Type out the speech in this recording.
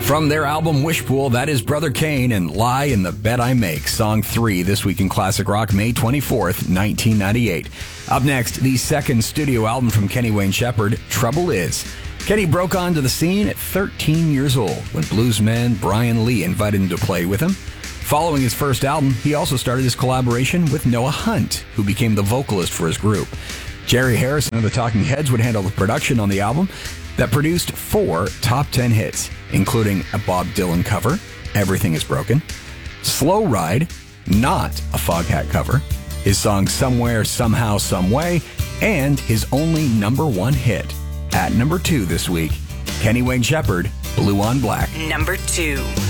From their album Wishpool, that is Brother Kane and Lie in the Bed I Make, Song 3, this week in Classic Rock, May 24th, 1998. Up next, the second studio album from Kenny Wayne Shepherd, Trouble Is. Kenny broke onto the scene at 13 years old when bluesman Brian Lee invited him to play with him. Following his first album, he also started his collaboration with Noah Hunt, who became the vocalist for his group. Jerry Harrison of the Talking Heads would handle the production on the album that produced 4 top 10 hits, including a Bob Dylan cover, Everything Is Broken, Slow Ride, not a Foghat cover, his song Somewhere, Somehow, Someway, and his only number 1 hit. At number 2 this week, Kenny Wayne Shepherd, Blue on Black. Number 2.